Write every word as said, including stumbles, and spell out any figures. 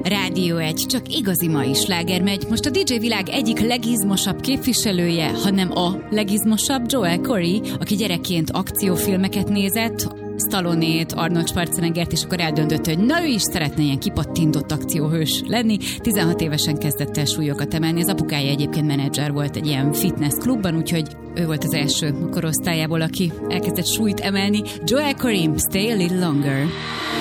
Rádió egy, csak igazi mai sláger megy. Most a dé dzsé világ egyik legizmosabb képviselője, hanem a legizmosabb, Joel Corey, aki gyerekként akciófilmeket nézett, Stallone-ét, Arnold Schwarzeneggert, és akkor eldöntött, hogy na ő is szeretne ilyen kipattintott akcióhős lenni. tizenhat évesen kezdett el súlyokat emelni. Az apukája egyébként menedzser volt egy ilyen fitness klubban, úgyhogy ő volt az első a korosztályából, aki elkezdett súlyt emelni. Joel Corey, Stay a Little Longer.